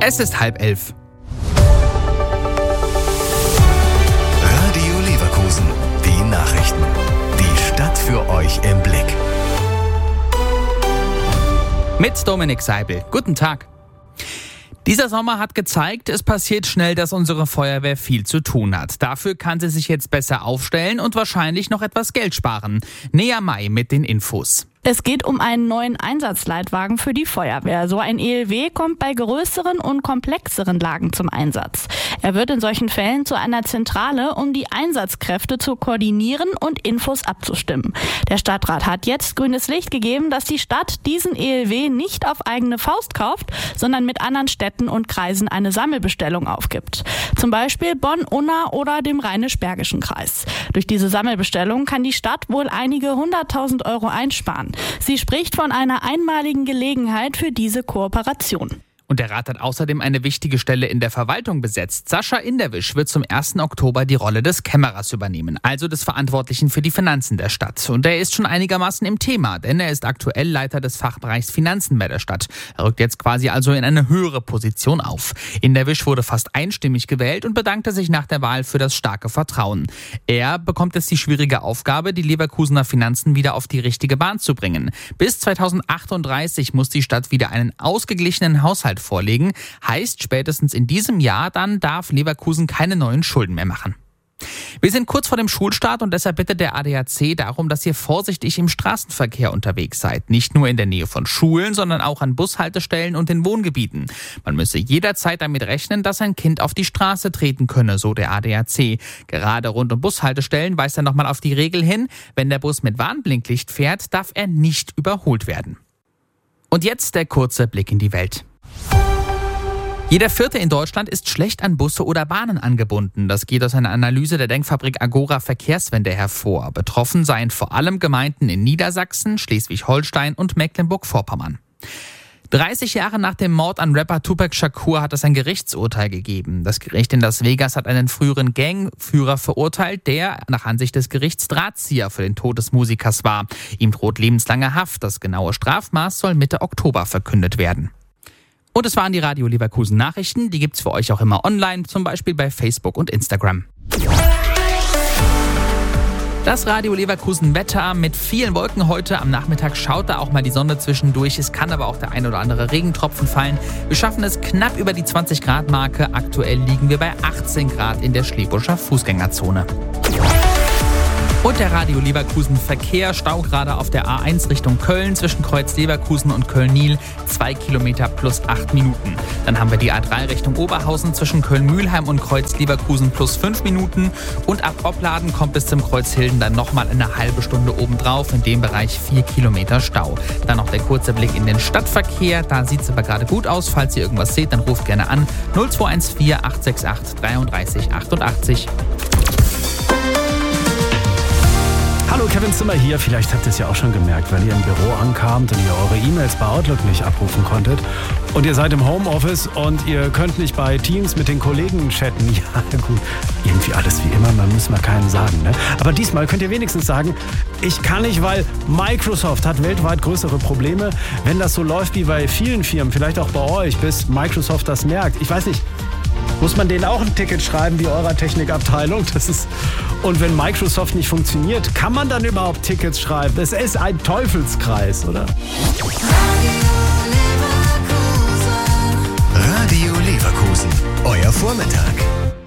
Es ist 10:30. Radio Leverkusen, die Nachrichten. Die Stadt für euch im Blick. Mit Dominik Seibel. Guten Tag. Dieser Sommer hat gezeigt, es passiert schnell, dass unsere Feuerwehr viel zu tun hat. Dafür kann sie sich jetzt besser aufstellen und wahrscheinlich noch etwas Geld sparen. Nea May mit den Infos. Es geht um einen neuen Einsatzleitwagen für die Feuerwehr. So ein ELW kommt bei größeren und komplexeren Lagen zum Einsatz. Er wird in solchen Fällen zu einer Zentrale, um die Einsatzkräfte zu koordinieren und Infos abzustimmen. Der Stadtrat hat jetzt grünes Licht gegeben, dass die Stadt diesen ELW nicht auf eigene Faust kauft, sondern mit anderen Städten und Kreisen eine Sammelbestellung aufgibt. Zum Beispiel Bonn, Unna oder dem Rheinisch-Bergischen Kreis. Durch diese Sammelbestellung kann die Stadt wohl einige 100.000 Euro einsparen. Sie spricht von einer einmaligen Gelegenheit für diese Kooperation. Und der Rat hat außerdem eine wichtige Stelle in der Verwaltung besetzt. Sascha Inderwisch wird zum 1. Oktober die Rolle des Kämmerers übernehmen, also des Verantwortlichen für die Finanzen der Stadt. Und er ist schon einigermaßen im Thema, denn er ist aktuell Leiter des Fachbereichs Finanzen bei der Stadt. Er rückt jetzt quasi also in eine höhere Position auf. Inderwisch wurde fast einstimmig gewählt und bedankte sich nach der Wahl für das starke Vertrauen. Er bekommt jetzt die schwierige Aufgabe, die Leverkusener Finanzen wieder auf die richtige Bahn zu bringen. Bis 2038 muss die Stadt wieder einen ausgeglichenen Haushalt vorlegen. Heißt, spätestens in diesem Jahr dann darf Leverkusen keine neuen Schulden mehr machen. Wir sind kurz vor dem Schulstart und deshalb bittet der ADAC darum, dass ihr vorsichtig im Straßenverkehr unterwegs seid. Nicht nur in der Nähe von Schulen, sondern auch an Bushaltestellen und in Wohngebieten. Man müsse jederzeit damit rechnen, dass ein Kind auf die Straße treten könne, so der ADAC. Gerade rund um Bushaltestellen weist er nochmal auf die Regel hin: Wenn der Bus mit Warnblinklicht fährt, darf er nicht überholt werden. Und jetzt der kurze Blick in die Welt. Jeder Vierte in Deutschland ist schlecht an Busse oder Bahnen angebunden. Das geht aus einer Analyse der Denkfabrik Agora Verkehrswende hervor. Betroffen seien vor allem Gemeinden in Niedersachsen, Schleswig-Holstein und Mecklenburg-Vorpommern. 30 Jahre nach dem Mord an Rapper Tupac Shakur hat es ein Gerichtsurteil gegeben. Das Gericht in Las Vegas hat einen früheren Gangführer verurteilt, der nach Ansicht des Gerichts Drahtzieher für den Tod des Musikers war. Ihm droht lebenslange Haft. Das genaue Strafmaß soll Mitte Oktober verkündet werden. Und es waren die Radio Leverkusen Nachrichten. Die gibt's für euch auch immer online, zum Beispiel bei Facebook und Instagram. Das Radio Leverkusen Wetter mit vielen Wolken heute. Am Nachmittag schaut da auch mal die Sonne zwischendurch. Es kann aber auch der ein oder andere Regentropfen fallen. Wir schaffen es knapp über die 20-Grad-Marke. Aktuell liegen wir bei 18 Grad in der Schleebuscher Fußgängerzone. Und der Radio Leverkusen Verkehr, Stau gerade auf der A1 Richtung Köln zwischen Kreuz Leverkusen und Köln-Niel, 2 Kilometer plus 8 Minuten. Dann haben wir die A3 Richtung Oberhausen zwischen Köln-Mühlheim und Kreuz Leverkusen plus 5 Minuten. Und ab Opladen kommt bis zum Kreuz Hilden dann nochmal eine halbe Stunde obendrauf, in dem Bereich 4 Kilometer Stau. Dann noch der kurze Blick in den Stadtverkehr, da sieht es aber gerade gut aus. Falls ihr irgendwas seht, dann ruft gerne an 0214 868 33 88. Hallo, Kevin Zimmer hier. Vielleicht habt ihr es ja auch schon gemerkt, weil ihr im Büro ankamt und ihr eure E-Mails bei Outlook nicht abrufen konntet. Und ihr seid im Homeoffice und ihr könnt nicht bei Teams mit den Kollegen chatten. Ja, gut, irgendwie alles wie immer, man muss mal keinen sagen, ne? Aber diesmal könnt ihr wenigstens sagen, ich kann nicht, weil Microsoft hat weltweit größere Probleme. Wenn das so läuft wie bei vielen Firmen, vielleicht auch bei euch, bis Microsoft das merkt. Ich weiß nicht. Muss man denen auch ein Ticket schreiben wie eurer Technikabteilung? Und wenn Microsoft nicht funktioniert, kann man dann überhaupt Tickets schreiben? Das ist ein Teufelskreis, oder? Radio Leverkusen, euer Vormittag.